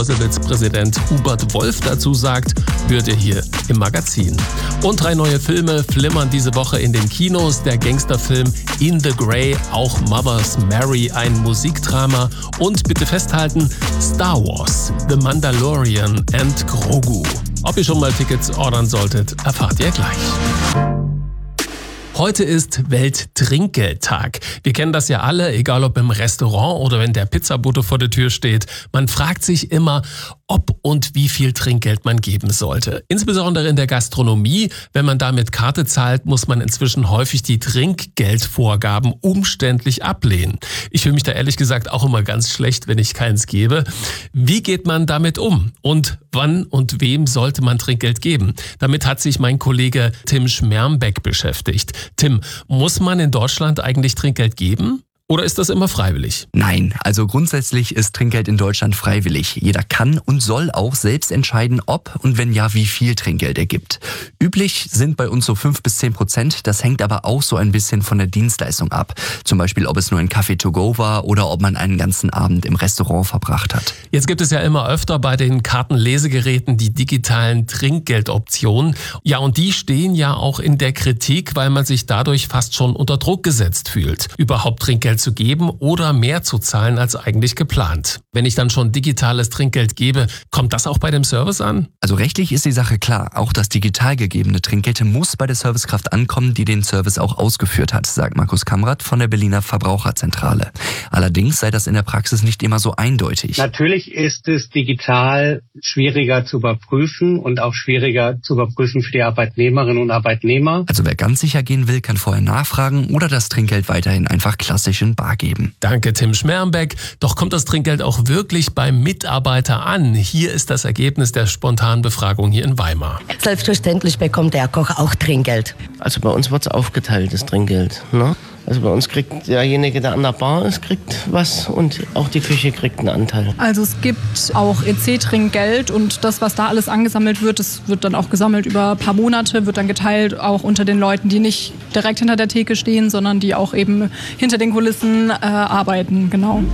Meuselwitz-Präsident Hubert Wolf dazu sagt, hört ihr hier im Magazin. Und 3 neue Filme flimmern diese Woche in den Kinos. Der Gangsterfilm In the Grey, auch Mother's Mary, ein Musikdrama. Und bitte festhalten, Star Wars, The Mandalorian and Grogu. Ob ihr schon mal Tickets ordern solltet, erfahrt ihr gleich. Heute ist Welttrinkgeldtag. Wir kennen das ja alle, egal ob im Restaurant oder wenn der Pizzabote vor der Tür steht. Man fragt sich immer, ob und wie viel Trinkgeld man geben sollte. Insbesondere in der Gastronomie, wenn man da mit Karte zahlt, muss man inzwischen häufig die Trinkgeldvorgaben umständlich ablehnen. Ich fühle mich da ehrlich gesagt auch immer ganz schlecht, wenn ich keins gebe. Wie geht man damit um? Und wann und wem sollte man Trinkgeld geben? Damit hat sich mein Kollege Tim Schmermbeck beschäftigt. Tim, muss man in Deutschland eigentlich Trinkgeld geben? Oder ist das immer freiwillig? Nein, also grundsätzlich ist Trinkgeld in Deutschland freiwillig. Jeder kann und soll auch selbst entscheiden, ob und wenn ja, wie viel Trinkgeld er gibt. Üblich sind bei uns so 5-10%. Das hängt aber auch so ein bisschen von der Dienstleistung ab. Zum Beispiel, ob es nur ein Kaffee to go war oder ob man einen ganzen Abend im Restaurant verbracht hat. Jetzt gibt es ja immer öfter bei den Kartenlesegeräten die digitalen Trinkgeldoptionen. Ja, und die stehen ja auch in der Kritik, weil man sich dadurch fast schon unter Druck gesetzt fühlt, überhaupt Trinkgeld zu geben oder mehr zu zahlen als eigentlich geplant. Wenn ich dann schon digitales Trinkgeld gebe, kommt das auch bei dem Service an? Also rechtlich ist die Sache klar. Auch das digital gegebene Trinkgeld muss bei der Servicekraft ankommen, die den Service auch ausgeführt hat, sagt Markus Kamrat von der Berliner Verbraucherzentrale. Allerdings sei das in der Praxis nicht immer so eindeutig. Natürlich ist es digital schwieriger zu überprüfen und auch schwieriger zu überprüfen für die Arbeitnehmerinnen und Arbeitnehmer. Also wer ganz sicher gehen will, kann vorher nachfragen oder das Trinkgeld weiterhin einfach klassisch in bar geben. Danke, Tim Schmermbeck. Doch kommt das Trinkgeld auch wirklich beim Mitarbeiter an? Hier ist das Ergebnis der spontanen Befragung hier in Weimar. Selbstverständlich bekommt der Koch auch Trinkgeld. Also bei uns wird es aufgeteilt, das Trinkgeld. Ne? Also bei uns kriegt derjenige, der an der Bar ist, kriegt was und auch die Küche kriegt einen Anteil. Also es gibt auch EC-Trinkgeld und das, was da alles angesammelt wird, das wird dann auch gesammelt über ein paar Monate, wird dann geteilt auch unter den Leuten, die nicht direkt hinter der Theke stehen, sondern die auch eben hinter den Kulissen arbeiten, genau.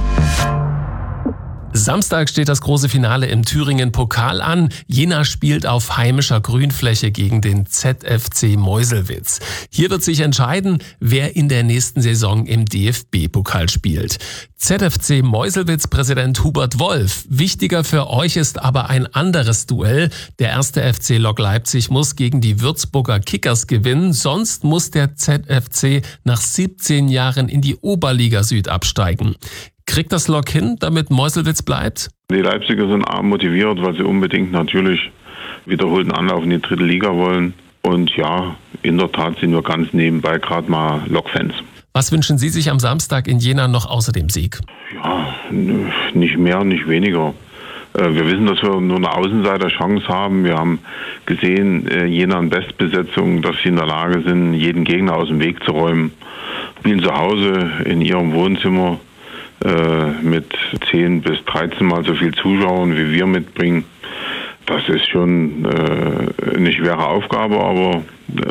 Samstag steht das große Finale im Thüringen-Pokal an. Jena spielt auf heimischer Grünfläche gegen den ZFC Meuselwitz. Hier wird sich entscheiden, wer in der nächsten Saison im DFB-Pokal spielt. ZFC Meuselwitz-Präsident Hubert Wolf. Wichtiger für euch ist aber ein anderes Duell. Der 1. FC Lok Leipzig muss gegen die Würzburger Kickers gewinnen. Sonst muss der ZFC nach 17 Jahren in die Oberliga Süd absteigen. Kriegt das Lok hin, damit Meuselwitz bleibt? Die Leipziger sind motiviert, weil sie unbedingt natürlich wiederholten Anlauf in die 3. Liga wollen. Und ja, in der Tat sind wir ganz nebenbei gerade mal Lok-Fans. Was wünschen Sie sich am Samstag in Jena noch außer dem Sieg? Ja, nicht mehr, nicht weniger. Wir wissen, dass wir nur eine Außenseiterchance haben. Wir haben gesehen, Jena in Bestbesetzung, dass sie in der Lage sind, jeden Gegner aus dem Weg zu räumen. Spielen zu Hause in ihrem Wohnzimmer mit 10 bis 13 Mal so viel Zuschauern, wie wir mitbringen. Das ist schon eine schwere Aufgabe, aber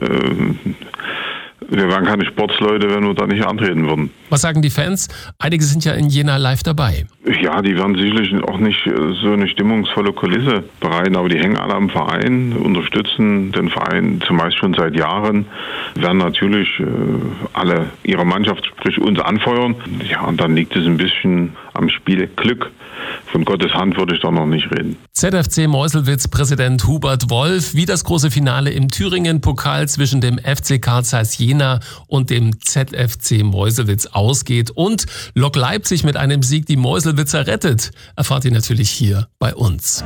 wir wären keine Sportsleute, wenn wir da nicht antreten würden. Was sagen die Fans? Einige sind ja in Jena live dabei. Ja, die werden sicherlich auch nicht so eine stimmungsvolle Kulisse bereiten, aber die hängen alle am Verein, unterstützen den Verein zumeist schon seit Jahren, werden natürlich alle ihre Mannschaft, sprich uns, anfeuern. Ja, und dann liegt es ein bisschen am Spielglück. Von Gottes Hand würde ich da noch nicht reden. ZFC Meuselwitz-Präsident Hubert Wolf, wie das große Finale im Thüringen-Pokal zwischen dem FC Carl Zeiss Jena und dem ZFC Meuselwitz ausgeht und Lok Leipzig mit einem Sieg die Meuselwitzer rettet, erfahrt ihr natürlich hier bei uns.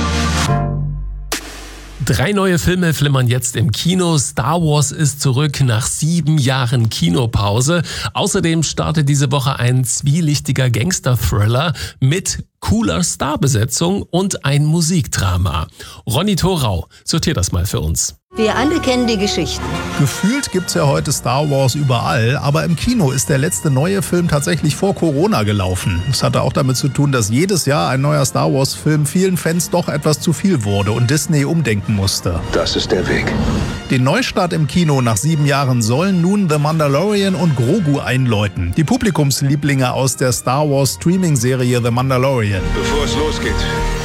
3 neue Filme flimmern jetzt im Kino. Star Wars ist zurück nach 7 Jahren Kinopause. Außerdem startet diese Woche ein zwielichtiger Gangster-Thriller mit cooler Starbesetzung und ein Musikdrama. Ronny Thorau sortiert das mal für uns. Wir alle kennen die Geschichten. Gefühlt gibt's ja heute Star Wars überall, aber im Kino ist der letzte neue Film tatsächlich vor Corona gelaufen. Das hatte auch damit zu tun, dass jedes Jahr ein neuer Star Wars Film vielen Fans doch etwas zu viel wurde und Disney umdenken musste. Das ist der Weg. Den Neustart im Kino nach 7 Jahren sollen nun The Mandalorian und Grogu einläuten. Die Publikumslieblinge aus der Star Wars Streaming-Serie The Mandalorian. Bevor es losgeht,